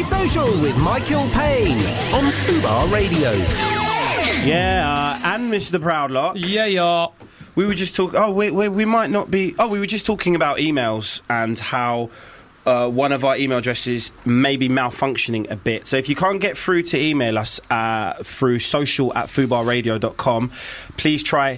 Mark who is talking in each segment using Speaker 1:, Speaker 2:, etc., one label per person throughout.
Speaker 1: Stay Social with Michael Payne on Fubar Radio.
Speaker 2: Yeah, and Mr. Proudlock.
Speaker 3: Yeah.
Speaker 2: We were just talking. Oh, we might not be. Oh, we were just talking about emails and how one of our email addresses may be malfunctioning a bit. So if you can't get through to email us through social@fubarradio.com, please try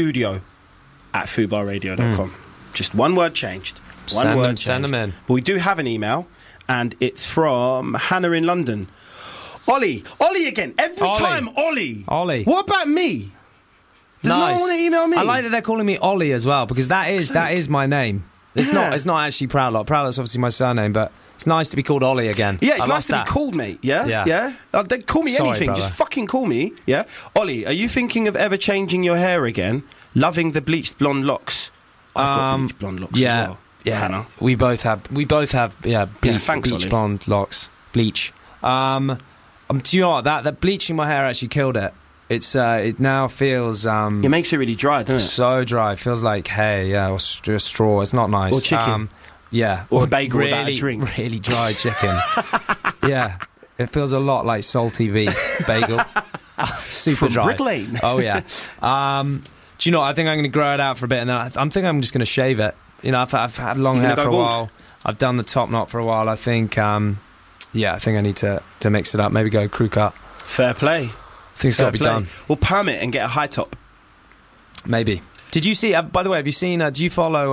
Speaker 2: studio@fubarradio.com. Just one word changed. Send
Speaker 3: them in.
Speaker 2: But we do have an email, and it's from Hannah in London. Ollie again. Every time, Ollie. What about me? Does no one want to email me?
Speaker 3: I like that they're calling me Ollie as well, because that is my name. It's not actually Proudlock. Proudlock's obviously my surname, but it's nice to be called Ollie again.
Speaker 2: Yeah, it's nice to be called, mate. Yeah. They call me anything.
Speaker 3: Brother.
Speaker 2: Just fucking call me. Yeah. Ollie, are you thinking of ever changing your hair again? Loving the bleached blonde locks. I've got bleached blonde locks as well.
Speaker 3: Yeah,
Speaker 2: Hannah.
Speaker 3: we both have
Speaker 2: thanks,
Speaker 3: bleach
Speaker 2: Ollie.
Speaker 3: blonde locks. Bleach. Do you know what? That bleaching my hair actually killed it. It now feels
Speaker 2: it makes it really dry, doesn't it?
Speaker 3: So dry. It feels like hay, or straw. It's not nice.
Speaker 2: Or chicken.
Speaker 3: Or
Speaker 2: a bagel
Speaker 3: really,
Speaker 2: without a drink.
Speaker 3: Really dry chicken. Yeah. It feels a lot like Salty V bagel. Super
Speaker 2: From
Speaker 3: dry.
Speaker 2: Brick Lane.
Speaker 3: Oh yeah. Do you know what? I think I'm going to grow it out for a bit, and then I'm just going to shave it. You know, I've had long hair for a while. I've done the top knot for a while. I think, I think I need to mix it up. Maybe go crew cut.
Speaker 2: Fair play.
Speaker 3: I think it's got to be done.
Speaker 2: Or perm it and get a high top.
Speaker 3: Maybe. Did you see? By the way, have you seen? Do you follow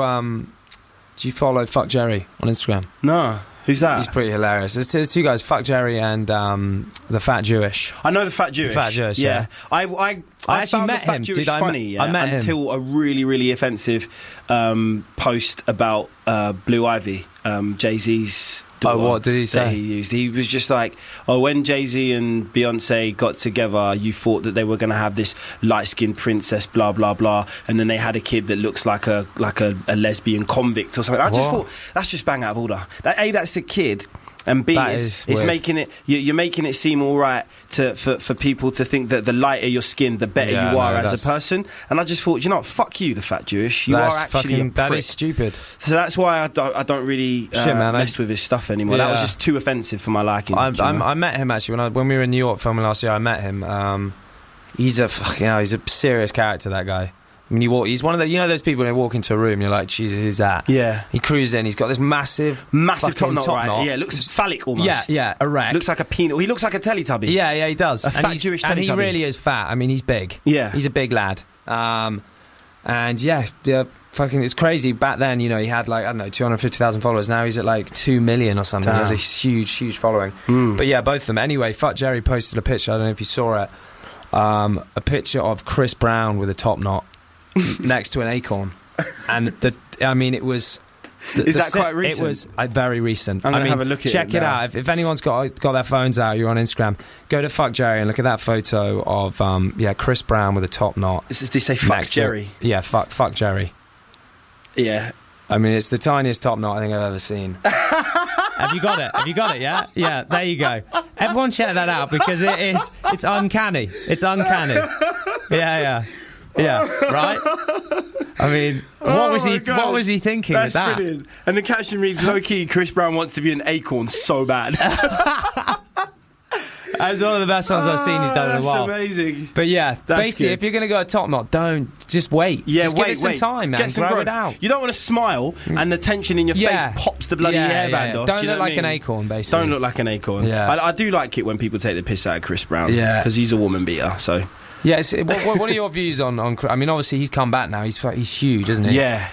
Speaker 3: Fuck Jerry on Instagram?
Speaker 2: No. Who's that?
Speaker 3: He's pretty hilarious. There's two guys, Fuck Jerry and the Fat Jewish.
Speaker 2: I know the Fat Jewish.
Speaker 3: Yeah.
Speaker 2: I
Speaker 3: actually
Speaker 2: found
Speaker 3: met
Speaker 2: the Fat
Speaker 3: him.
Speaker 2: Jewish funny until a really, really offensive post about Blue Ivy, Jay-Z's daughter.
Speaker 3: Oh, what did he say?
Speaker 2: He was just like, when Jay-Z and Beyonce got together, you thought that they were going to have this light-skinned princess, blah, blah, blah, and then they had a kid that looks like a lesbian convict or something. I just thought, that's just bang out of order. That's a kid, and B, it's making it, you're making it seem all right for people to think that the lighter your skin, the better you are as a person. And I just thought, fuck you, the Fat Jewish. You are actually a prick.
Speaker 3: That is stupid.
Speaker 2: So that's why I don't really mess with his stuff anymore. Yeah. That was just too offensive for my liking.
Speaker 3: I met him actually when we were in New York filming last year. I met him. He's a serious character, that guy. I mean, he's one of the, those people when they walk into a room, you're like, Jesus, who's that?
Speaker 2: Yeah.
Speaker 3: He cruises in, he's got this massive
Speaker 2: top knot, right? Yeah, looks phallic almost.
Speaker 3: Yeah, erect.
Speaker 2: Looks like a peanut. He looks like a Teletubby.
Speaker 3: Yeah, he does.
Speaker 2: Fat Jewish Teletubby.
Speaker 3: And he really is fat. I mean, he's big.
Speaker 2: Yeah.
Speaker 3: He's a big lad. It's crazy. Back then, he had 250,000 followers. Now he's at 2 million or something. Damn. He has a huge following. But yeah, both of them. Anyway, Fuck Jerry posted a picture, I don't know if you saw it, a picture of Chris Brown with a top knot next to an acorn, and it was.
Speaker 2: Is that quite recent?
Speaker 3: It was very recent.
Speaker 2: I'm going to have a look at it.
Speaker 3: Check it out. If anyone's got their phones out, you're on Instagram, go to Fuck Jerry and look at that photo of Chris Brown with a top knot.
Speaker 2: Did they say Fuck Jerry?
Speaker 3: Fuck Jerry.
Speaker 2: Yeah.
Speaker 3: I mean, it's the tiniest top knot I think I've ever seen. Have you got it? Yeah? Yeah, there you go. Everyone check that out, because it's uncanny. It's uncanny. Yeah, right? I mean, what was he thinking with that?
Speaker 2: That's brilliant. And the caption reads, low-key, Chris Brown wants to be an acorn so bad.
Speaker 3: That's one of the best ones I've seen he's done in a while.
Speaker 2: That's amazing.
Speaker 3: But yeah, basically,
Speaker 2: good.
Speaker 3: If you're going to go a top knot, don't just wait.
Speaker 2: Yeah,
Speaker 3: just
Speaker 2: wait,
Speaker 3: give it some time, man.
Speaker 2: Get some
Speaker 3: grow
Speaker 2: growth.
Speaker 3: it out.
Speaker 2: You don't want to smile and the tension in your face pops the bloody hairband off.
Speaker 3: Don't look like an acorn, basically.
Speaker 2: Don't look like an acorn.
Speaker 3: Yeah.
Speaker 2: I do like it when people take the piss out of Chris Brown.
Speaker 3: Yeah.
Speaker 2: Because he's a woman beater, so...
Speaker 3: Yeah, what are your views on? I mean, obviously he's come back now. He's huge, isn't he?
Speaker 2: Yeah.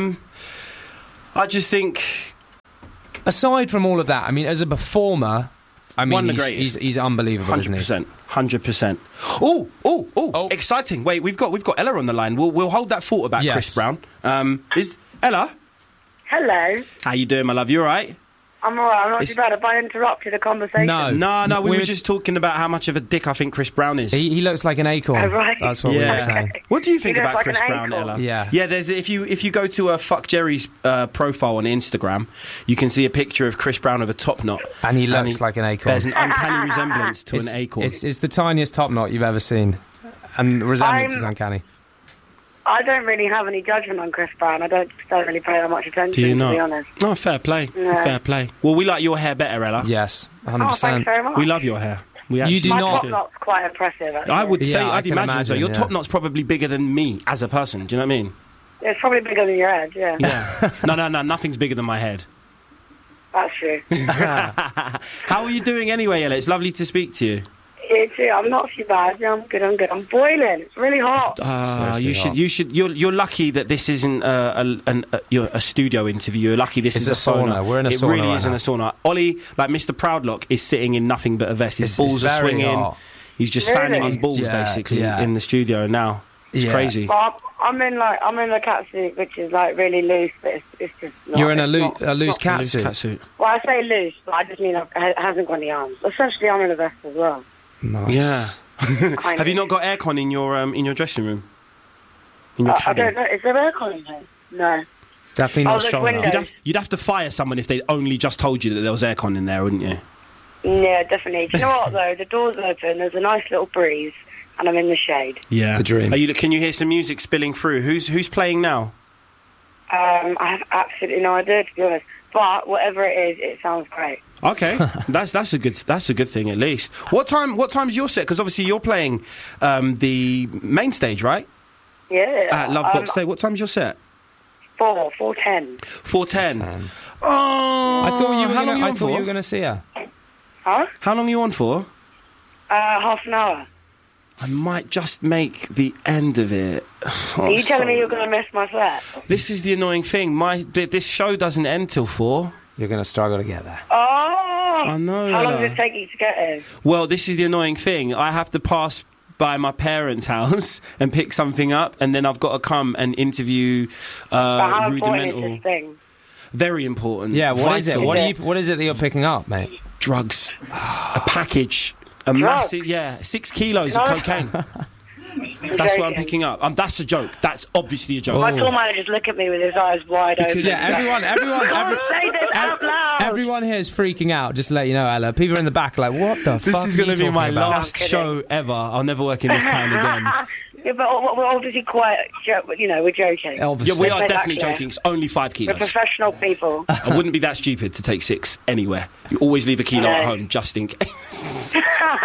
Speaker 2: I just think,
Speaker 3: aside from all of that, I mean, as a performer, I mean, he's unbelievable,
Speaker 2: 100%,
Speaker 3: isn't he?
Speaker 2: 100%. Oh! Exciting! Wait, we've got Ella on the line. We'll hold that thought about Chris Brown. Is Ella?
Speaker 4: Hello.
Speaker 2: How you doing, my love? You all right?
Speaker 4: I'm all right. I'm not too bad. Have I interrupted a conversation?
Speaker 2: No. We were just talking about how much of a dick I think Chris Brown is.
Speaker 3: He looks like an acorn.
Speaker 4: Oh, right.
Speaker 3: That's what we were saying.
Speaker 2: What do you think
Speaker 4: He
Speaker 2: about
Speaker 4: looks
Speaker 2: Chris
Speaker 4: like an
Speaker 2: Brown,
Speaker 4: acorn.
Speaker 2: Ella?
Speaker 3: Yeah.
Speaker 2: There's if you go to Fuck Jerry's profile on Instagram, you can see a picture of Chris Brown with a top knot,
Speaker 3: and he looks like an acorn.
Speaker 2: There's an uncanny resemblance to an acorn.
Speaker 3: It's the tiniest top knot you've ever seen, and the resemblance is uncanny.
Speaker 4: I don't really have any judgment on Chris Brown. I don't really pay that much attention,
Speaker 2: Do you not?
Speaker 4: to be honest.
Speaker 2: No, fair play.
Speaker 4: No.
Speaker 2: Fair play. Well, we like your hair better, Ella.
Speaker 3: Yes,
Speaker 4: Oh, thanks
Speaker 3: 100%.
Speaker 4: very much.
Speaker 2: We love your hair. We actually
Speaker 3: do
Speaker 4: My
Speaker 3: not-
Speaker 4: top knot's quite impressive, actually.
Speaker 2: I would say,
Speaker 3: Yeah, I
Speaker 2: I'd
Speaker 3: can
Speaker 2: imagine so.
Speaker 3: imagine,
Speaker 2: Your
Speaker 3: yeah.
Speaker 2: top knot's probably bigger than me as a person. Do you know what I mean?
Speaker 4: It's probably bigger than your head, yeah.
Speaker 2: Yeah. No, nothing's bigger than my head.
Speaker 4: That's true.
Speaker 2: How are you doing anyway, Ella? It's lovely to speak to you.
Speaker 4: You too. I'm not too bad. Yeah, I'm good. I'm boiling. It's really hot.
Speaker 3: Seriously hot.
Speaker 2: You're lucky that this isn't a studio interview. You're lucky this
Speaker 3: It's
Speaker 2: is
Speaker 3: a
Speaker 2: a
Speaker 3: sauna. We're in a
Speaker 2: it
Speaker 3: sauna
Speaker 2: really
Speaker 3: right
Speaker 2: is in
Speaker 3: now.
Speaker 2: a sauna. Ollie, like Mr. Proudlock, is sitting in nothing but a vest. His
Speaker 3: It's
Speaker 2: balls are
Speaker 3: very
Speaker 2: swinging.
Speaker 3: hot.
Speaker 2: He's just
Speaker 4: Really?
Speaker 2: fanning his balls
Speaker 3: Yeah,
Speaker 2: basically
Speaker 3: yeah.
Speaker 2: in the studio now. It's
Speaker 3: Yeah.
Speaker 2: crazy.
Speaker 4: But I'm in the cat suit, which is like really loose, but it's just not.
Speaker 3: You're in a
Speaker 4: it's
Speaker 3: loose
Speaker 4: not-
Speaker 3: loose
Speaker 4: not-
Speaker 3: cat
Speaker 2: Loose
Speaker 3: suit.
Speaker 2: catsuit.
Speaker 4: Well, I say loose, but I just mean it hasn't got any arms. Essentially, I'm in a vest as well.
Speaker 3: Nice.
Speaker 2: Yeah.
Speaker 4: Kind
Speaker 2: Have you
Speaker 4: of.
Speaker 2: not got aircon in your dressing room? In your
Speaker 4: I
Speaker 2: cabin?
Speaker 4: don't know. Is there aircon in here? No.
Speaker 3: Definitely
Speaker 4: Oh,
Speaker 3: not
Speaker 4: there's
Speaker 3: strong enough.
Speaker 4: windows.
Speaker 2: You'd have to fire someone if they'd only just told you that there was aircon in there, wouldn't you?
Speaker 4: Yeah, definitely. Do you know what though? The door's open. There's a nice little breeze, and I'm in the shade.
Speaker 2: Yeah.
Speaker 3: The dream.
Speaker 2: Can you hear some music spilling through? Who's playing now?
Speaker 4: I have absolutely no idea, to be honest. But whatever it is, it sounds great.
Speaker 2: Okay, that's a good thing at least. What time's your set? Because obviously you're playing the main stage, right?
Speaker 4: Yeah.
Speaker 2: At Love Box Day. What time's your set?
Speaker 4: 4:10.
Speaker 2: 4:10. Oh,
Speaker 3: I thought you were
Speaker 2: how long
Speaker 3: gonna,
Speaker 2: are you
Speaker 3: I
Speaker 2: on
Speaker 3: thought you
Speaker 2: for?
Speaker 3: were going to see her.
Speaker 4: Huh?
Speaker 2: How long are you on for?
Speaker 4: Half an hour.
Speaker 2: I might just make the end of it.
Speaker 4: Are you telling me you're going to miss my set?
Speaker 2: This is the annoying thing. This show doesn't end till 4.
Speaker 3: You're going to struggle to get there.
Speaker 4: Oh!
Speaker 2: I know.
Speaker 4: How long
Speaker 2: Ella.
Speaker 4: does it take you to get here?
Speaker 2: Well, this is the annoying thing. I have to pass by my parents' house and pick something up, and then I've got to come and interview
Speaker 4: But how important is
Speaker 2: rudimental.
Speaker 4: this thing?
Speaker 2: Very important.
Speaker 3: Yeah, what is it?
Speaker 2: Vital.
Speaker 3: What is it that you're picking up, mate?
Speaker 2: Drugs. A package. A
Speaker 4: Drugs?
Speaker 2: massive, 6 kilos of
Speaker 4: No.
Speaker 2: cocaine.
Speaker 4: You're
Speaker 2: That's what I'm
Speaker 4: joking.
Speaker 2: picking up. That's a joke. That's obviously a joke.
Speaker 4: My tour manager's look at me with his eyes wide open.
Speaker 2: Because-
Speaker 3: Yeah, everyone,
Speaker 4: Say this out loud.
Speaker 3: everyone here is freaking out. Just to let you know, Ella. People in the back are like, what the fuck?
Speaker 2: This is
Speaker 3: going
Speaker 2: going to be my last
Speaker 4: I'm kidding.
Speaker 2: show ever. I'll never work in this town again.
Speaker 4: Yeah, but we're obviously quite, we're joking.
Speaker 2: Yeah, we
Speaker 4: Let's
Speaker 2: are
Speaker 4: make that
Speaker 2: definitely
Speaker 4: clear.
Speaker 2: joking. It's only 5
Speaker 4: We're
Speaker 2: kilos.
Speaker 4: professional people.
Speaker 2: I wouldn't be that stupid to take 6 anywhere. You always leave a kilo at
Speaker 4: No.
Speaker 2: home just in case.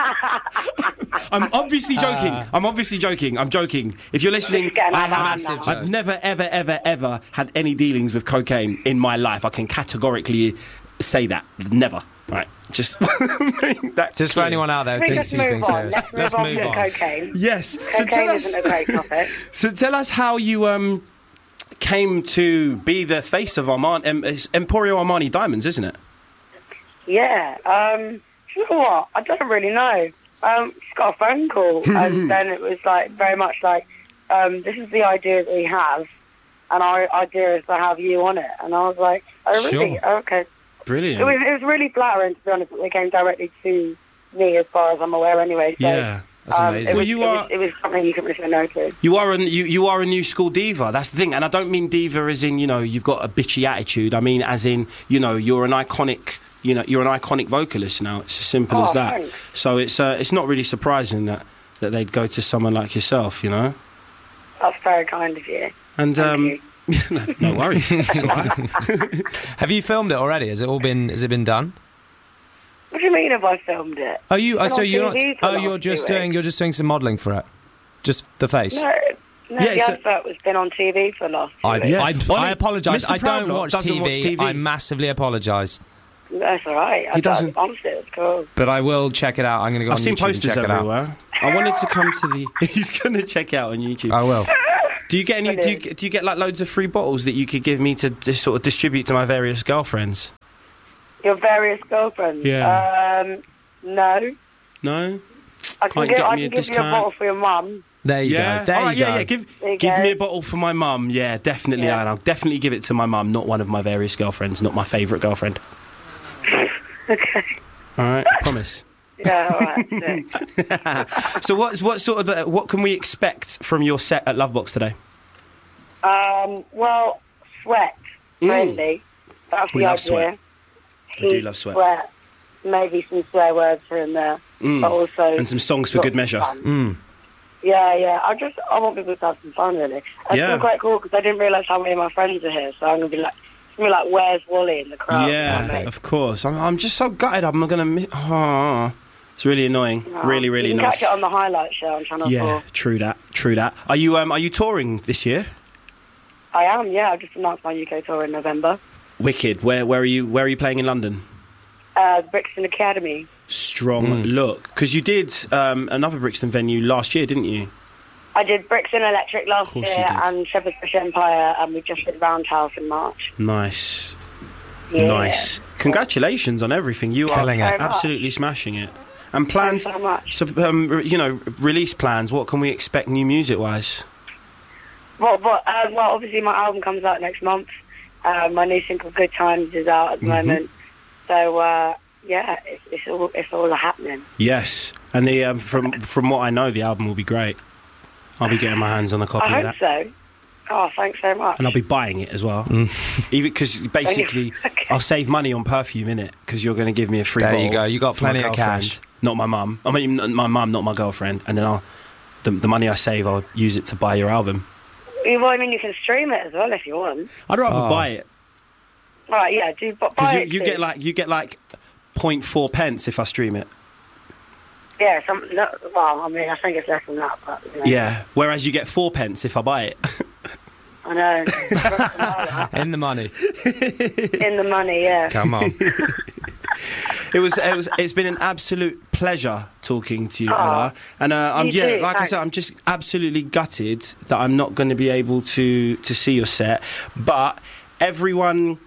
Speaker 2: I'm obviously joking. I'm joking. If you're listening,
Speaker 4: This is getting
Speaker 2: I
Speaker 4: out of hand
Speaker 2: have,
Speaker 4: now.
Speaker 2: I've never, ever had any dealings with cocaine in my life. I can categorically say that. Never. Right. Just make that
Speaker 3: Just for
Speaker 2: clear.
Speaker 3: anyone out there who
Speaker 4: Let's
Speaker 3: thinks he's being
Speaker 4: move on.
Speaker 3: serious.
Speaker 4: Let's move on to cocaine.
Speaker 2: Yes. So
Speaker 4: Cocaine
Speaker 2: tell us,
Speaker 4: isn't a great topic.
Speaker 2: so tell us how you came to be the face of it's Emporio Armani Diamonds, isn't it?
Speaker 4: Yeah. You know what? I don't really know. Just got a phone call, and then it was like very much like, this is the idea that we have, and our idea is to have you on it. And I was like, oh really?
Speaker 3: Sure.
Speaker 4: Okay.
Speaker 2: Brilliant.
Speaker 4: It was really flattering, to be honest. That they came directly to me, as far as I'm aware, anyway. So,
Speaker 2: Yeah.
Speaker 3: That's amazing.
Speaker 4: It was something you couldn't say no to.
Speaker 2: You are a new school diva. That's the thing, and I don't mean diva as in you've got a bitchy attitude. I mean as in you're an iconic. You're an iconic vocalist now. It's as simple as that.
Speaker 4: Thanks.
Speaker 2: So it's not really surprising that they'd go to someone like yourself.
Speaker 4: That's very kind of you.
Speaker 2: And
Speaker 4: Thank you.
Speaker 2: no worries. It's all right.
Speaker 3: Have you filmed it already? Has it been done?
Speaker 4: What do you mean? Have I filmed it?
Speaker 3: Oh, you.
Speaker 4: It's
Speaker 3: So
Speaker 4: been
Speaker 3: you're
Speaker 4: on
Speaker 3: not.
Speaker 4: TV for
Speaker 3: Oh,
Speaker 4: the
Speaker 3: you're
Speaker 4: last
Speaker 3: just
Speaker 4: 2
Speaker 3: doing.
Speaker 4: weeks.
Speaker 3: You're just doing some modelling for it. Just the face.
Speaker 4: No,
Speaker 2: Yeah,
Speaker 4: the
Speaker 2: so-
Speaker 4: advert was been on TV for the last 2
Speaker 3: I,
Speaker 4: weeks.
Speaker 2: Yeah.
Speaker 3: I
Speaker 2: Ollie,
Speaker 3: apologise.
Speaker 2: Mr.
Speaker 3: I don't
Speaker 2: Proudlock
Speaker 3: watch
Speaker 2: doesn't watch TV.
Speaker 3: I massively apologise.
Speaker 4: That's all right.
Speaker 2: He doesn't-
Speaker 4: Honestly, it's cool.
Speaker 3: But I will check it out. I'm going to go
Speaker 2: I've
Speaker 3: on
Speaker 2: seen
Speaker 3: YouTube and
Speaker 2: posters
Speaker 3: check it out.
Speaker 2: everywhere. I wanted to come to the. He's going to check it out on YouTube.
Speaker 3: I will.
Speaker 2: Do you get any? Do you get like loads of free bottles that you could give me to just sort of distribute to my various girlfriends?
Speaker 4: Your various girlfriends?
Speaker 2: Yeah.
Speaker 4: No.
Speaker 2: No.
Speaker 4: I can
Speaker 2: Can't
Speaker 4: give,
Speaker 2: get
Speaker 4: I
Speaker 2: me a
Speaker 4: can give you a
Speaker 2: discount?
Speaker 4: bottle for your mum.
Speaker 3: There you
Speaker 2: Yeah.
Speaker 3: go. There
Speaker 2: All right,
Speaker 3: you go.
Speaker 2: yeah.
Speaker 4: There you
Speaker 2: Give
Speaker 4: go.
Speaker 2: me a bottle for my mum. Yeah, definitely.
Speaker 4: Yeah.
Speaker 2: And I'll definitely give it to my mum, not one of my various girlfriends, not my favourite girlfriend.
Speaker 4: Okay.
Speaker 2: All right, promise.
Speaker 4: Yeah, all right. Sick.
Speaker 2: So what can we expect from your set at Lovebox today?
Speaker 4: Well, sweat, mainly. That's
Speaker 2: We
Speaker 4: the
Speaker 2: love
Speaker 4: idea.
Speaker 2: sweat. We do
Speaker 4: Heat,
Speaker 2: love sweat.
Speaker 4: Maybe some swear words here and there. But also
Speaker 2: And some songs for
Speaker 4: lots
Speaker 2: good
Speaker 4: of
Speaker 2: measure.
Speaker 4: fun. Yeah. I want people to have some fun, really. It's
Speaker 2: Yeah.
Speaker 4: been quite cool because I didn't realise how many of my friends are here. So I'm gonna be like, where's Wally in the crowd?
Speaker 2: Yeah, of course. I'm just so gutted. I'm not gonna miss. Oh, it's really annoying. Really, really
Speaker 4: you can
Speaker 2: annoying.
Speaker 4: catch it on the highlight show on Channel 4.
Speaker 2: Yeah, true that. Are you touring this year?
Speaker 4: I am. Yeah, I've just announced my UK tour in November.
Speaker 2: Wicked. Where are you playing in London?
Speaker 4: Brixton Academy.
Speaker 2: Strong look, because you did another Brixton venue last year, didn't you?
Speaker 4: I did Brixton Electric last
Speaker 2: course
Speaker 4: year
Speaker 2: you did.
Speaker 4: and Shepherd's Bush Empire, and we just did Roundhouse in March.
Speaker 2: Nice.
Speaker 4: Yeah.
Speaker 2: Nice. Congratulations on everything. You
Speaker 3: Killing
Speaker 2: are
Speaker 3: it.
Speaker 2: absolutely smashing it. And plans,
Speaker 4: Thanks so much.
Speaker 2: so, release plans. What can we expect new music wise?
Speaker 4: Well, obviously my album comes out next month. My new single "Good Times" is out at the moment. So it's all happening.
Speaker 2: Yes, and the from what I know, the album will be great. I'll be getting my hands on a copy
Speaker 4: I
Speaker 2: of
Speaker 4: hope
Speaker 2: that.
Speaker 4: so. Oh, thanks so much.
Speaker 2: And I'll be buying it as well. Even because basically,
Speaker 4: Okay.
Speaker 2: I'll save money on perfume in it because you're going to give me a free
Speaker 3: There
Speaker 2: bottle.
Speaker 3: you go. You got
Speaker 2: for my
Speaker 3: plenty of
Speaker 2: girlfriend,
Speaker 3: cash.
Speaker 2: Not my mum. I mean, my mum, not my girlfriend. And then the money I save, I'll use it to buy your album.
Speaker 4: Well, I mean, you can stream it as well if you want.
Speaker 2: I'd rather
Speaker 3: Oh.
Speaker 2: buy it
Speaker 4: Right? Yeah, do buy
Speaker 2: because
Speaker 4: it.
Speaker 2: you
Speaker 4: too.
Speaker 2: get like 0.4 pence if I stream it.
Speaker 4: Yeah, I mean, I think it's less than that, but you know.
Speaker 2: Yeah. Whereas you get 4 pence if I buy it.
Speaker 4: I know.
Speaker 3: In the money.
Speaker 4: In the money, yeah.
Speaker 3: Come on.
Speaker 2: It's been an absolute pleasure talking to you, Ella. And
Speaker 4: you too,
Speaker 2: like
Speaker 4: thanks.
Speaker 2: I said, I'm just absolutely gutted that I'm not going to be able to see your set. But everyone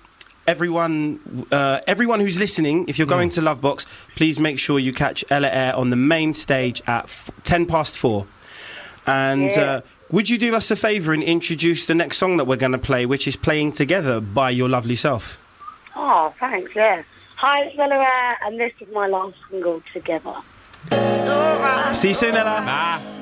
Speaker 2: who's listening, if you're going to Lovebox, please make sure you catch Ella Eyre on the main stage at 4:10. And
Speaker 4: Yeah.
Speaker 2: would you do us a favour and introduce the next song that we're going to play, which is Playing Together by your lovely self?
Speaker 4: Oh, thanks, yeah. Hi, it's Ella Eyre, and this is my last single, Together.
Speaker 2: See you soon, Ella.